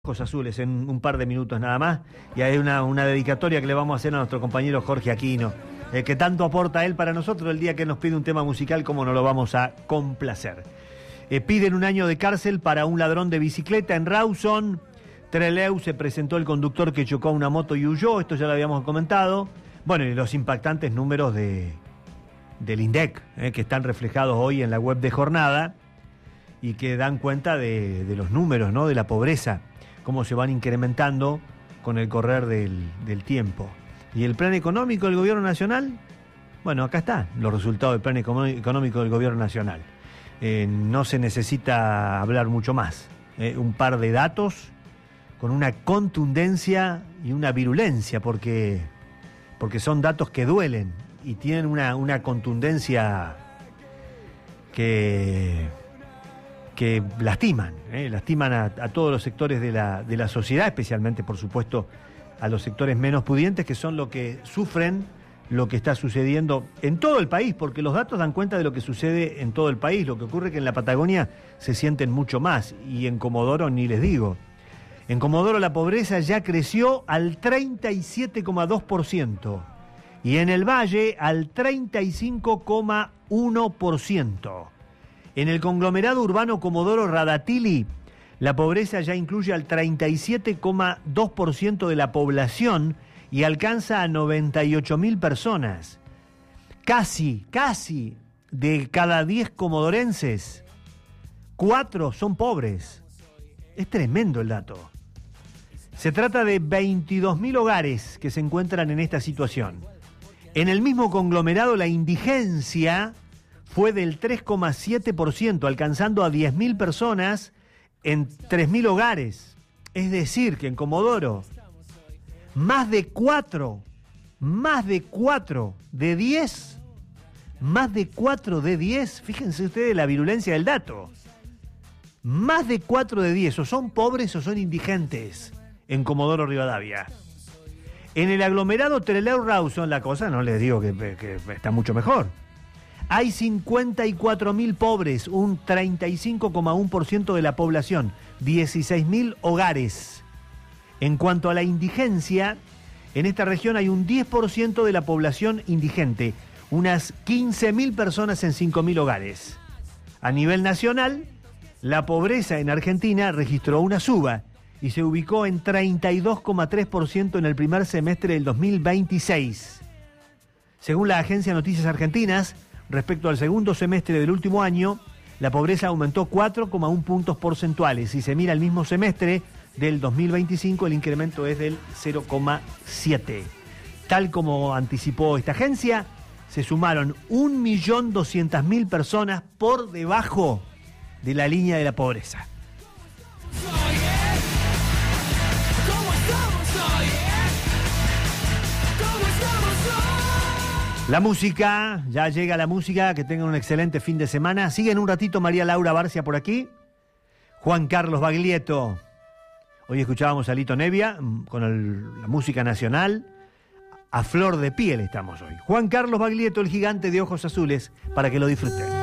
Ojos azules en un par de minutos nada más, y hay una dedicatoria que le vamos a hacer a nuestro compañero Jorge Aquino, que tanto aporta él para nosotros. El día que nos pide un tema musical, como no lo vamos a complacer. Piden 1 año de cárcel para un ladrón de bicicleta en Rawson. Trelew se presentó el conductor que chocó a una moto y huyó, esto ya lo habíamos comentado. Bueno, y los impactantes números del INDEC, que están reflejados hoy en la web de Jornada y que dan cuenta de los números, ¿no?, de la pobreza, cómo se van incrementando con el correr del tiempo. ¿Y el plan económico del gobierno nacional? Bueno, acá están los resultados del plan económico del gobierno nacional. No se necesita hablar mucho más. Un par de datos con una contundencia y una virulencia, porque son datos que duelen y tienen una contundencia que lastiman a todos los sectores de la sociedad, especialmente, por supuesto, a los sectores menos pudientes, que son los que sufren lo que está sucediendo en todo el país, porque los datos dan cuenta de lo que sucede en todo el país. Lo que ocurre es que en la Patagonia se sienten mucho más, y en Comodoro ni les digo. En Comodoro la pobreza ya creció al 37,2%, y en el Valle al 35,1%. En el conglomerado urbano Comodoro Radatili, la pobreza ya incluye al 37,2% de la población y alcanza a 98.000 personas. Casi de cada 10 comodorenses, 4 son pobres. Es tremendo el dato. Se trata de 22.000 hogares que se encuentran en esta situación. En el mismo conglomerado, la indigencia fue del 3,7%, alcanzando a 10.000 personas en 3.000 hogares. Es decir, que en Comodoro, más de 4 de 10, fíjense ustedes la virulencia del dato, más de 4 de 10 o son pobres o son indigentes en Comodoro Rivadavia. En el aglomerado Trelew-Rawson la cosa, no les digo que está mucho mejor. Hay 54.000 pobres, un 35,1% de la población, 16.000 hogares. En cuanto a la indigencia, en esta región hay un 10% de la población indigente, unas 15.000 personas en 5.000 hogares. A nivel nacional, la pobreza en Argentina registró una suba y se ubicó en 32,3% en el primer semestre del 2026. Según la agencia Noticias Argentinas, respecto al segundo semestre del último año, la pobreza aumentó 4,1 puntos porcentuales. Si se mira el mismo semestre del 2025, el incremento es del 0,7. Tal como anticipó esta agencia, se sumaron 1.200.000 personas por debajo de la línea de la pobreza. La música, ya llega la música, que tengan un excelente fin de semana. Siguen un ratito María Laura Barcia por aquí, Juan Carlos Baglietto. Hoy escuchábamos a Lito Nevia con la música nacional. A flor de piel estamos hoy. Juan Carlos Baglietto, el gigante de ojos azules, para que lo disfruten.